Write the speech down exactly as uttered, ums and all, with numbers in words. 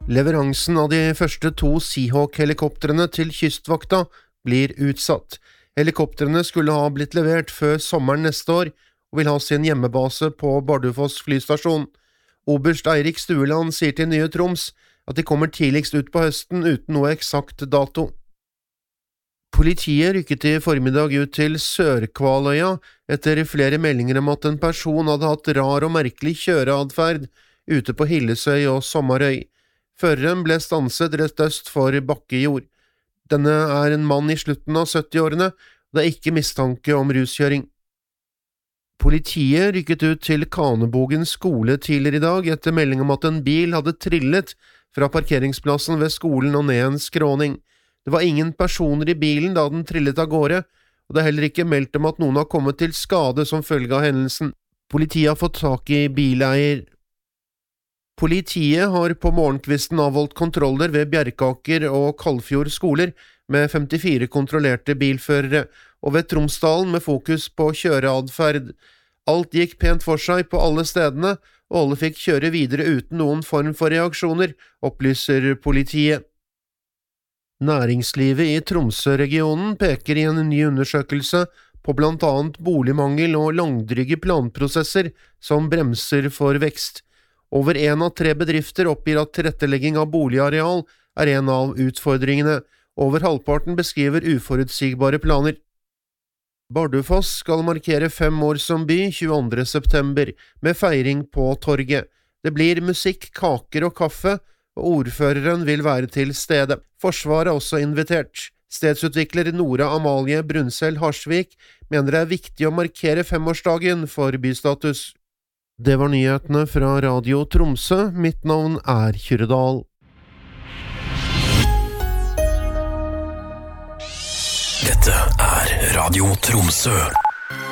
Leveransen av de første to Seahawk-helikoptrene til kystvakta blir utsatt. Helikoptrene skulle ha blitt levert før sommeren neste år, og vil ha sin hjemmebase på Bardufoss flystasjon. Oberst Eirik Stueland sier til Nye Troms at de kommer tidligst ut på høsten uten noe eksakt dato. Politiet rykket i formiddag ut til Sør-Kvaløya etter flere meldinger om at en person hadde hatt rar og merkelig kjøreadferd ute på Hillesøy og Sommarøy. Føreren ble stanset rett øst for Bakkejord. Denne er en mann i slutten av syttiårene, og det er ikke mistanke om ruskjøring. Politiet rykket ut til Kanebogen skole tidligere i dag etter melding om at en bil hadde trillet fra parkeringsplassen ved skolen og ned en skråning. Det var ingen personer i bilen da den trillet av gårde, og det er heller ikke meldt om at noen har kommet til skade som følge av hendelsen. Politiet har fått tak i bileier. Politiet har på morgenkvisten avholdt kontroller ved Bjerkaker og Kalfjord skoler med femtifire kontrollerte bilførere, og ved Tromsdalen med fokus på kjøreadferd. Alt gikk pent for seg på alle stedene, og alle fikk kjøre videre uten noen form for reaksjoner, opplyser politiet. Næringslivet i Tromsø-regionen peker i en ny undersøkelse på blant annet boligmangel og langdryge planprosesser som bremser for vekst. Over en av tre bedrifter oppgir at tilrettelegging av boligareal er en av utfordringene. Over halvparten beskriver uforutsigbare planer. Bardufoss skal markere fem år som by tjueandre september, med feiring på torget. Det blir musikk, kaker og kaffe, og ordføreren vil være til stede. Forsvaret er også invitert. Stedsutvikler Nora Amalie Brunsell Harsvik mener det er viktig å markere femårsdagen for bystatus. Det var nyhetene fra Radio Tromsø. Mitt navn er Kyrredal. Dette er Radio Tromsø.